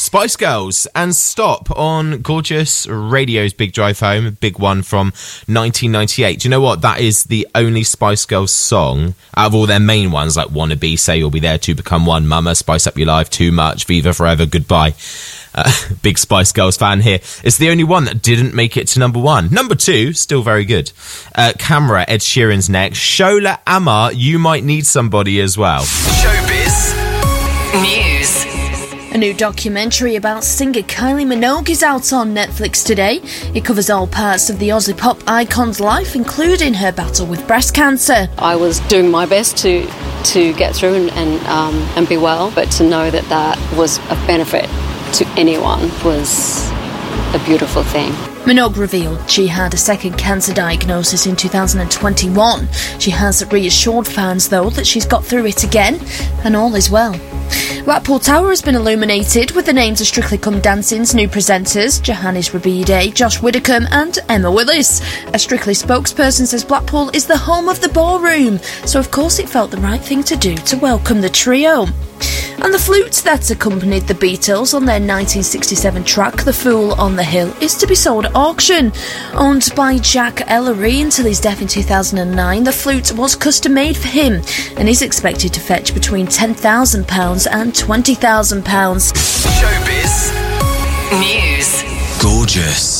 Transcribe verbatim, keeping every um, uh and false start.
Spice Girls and Stop on Gorgeous Radio's Big Drive Home, a big one from nineteen ninety-eight. Do you know what? That is the only Spice Girls song out of all their main ones, like Wannabe, Say You'll Be There, To Become One, Mama, Spice Up Your Life, Too Much, Viva Forever, Goodbye. Uh, big Spice Girls fan here. It's the only one that didn't make it to number one. Number two, still very good. Uh, Camera, Ed Sheeran's next. Shola Ama, You Might Need Somebody as well. Showbiz News. A new documentary about singer Kylie Minogue is out on Netflix today. It covers all parts of the Aussie pop icon's life, including her battle with breast cancer. I was doing my best to to get through and and, um, and be well, but to know that that was of benefit to anyone was a beautiful thing. Minogue revealed she had a second cancer diagnosis in two thousand twenty-one. She has reassured fans, though, that she's got through it again and all is well. Blackpool Tower has been illuminated with the names of Strictly Come Dancing's new presenters, Johannes Rabide, Josh Widdicombe and Emma Willis. A Strictly spokesperson says Blackpool is the home of the ballroom, so of course it felt the right thing to do to welcome the trio. And the flute that accompanied the Beatles on their nineteen sixty-seven track, The Fool on the Hill, is to be sold at auction. Owned by Jack Ellery until his death in two thousand nine, the flute was custom-made for him and is expected to fetch between ten thousand pounds and twenty thousand pounds. Showbiz News. Gorgeous.